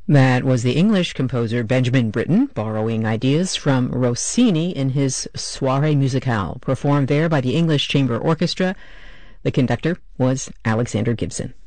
That was the English composer Benjamin Britten, borrowing ideas from Rossini in his Soirée Musicale, performed there by the English Chamber Orchestra. The conductor was Alexander Gibson.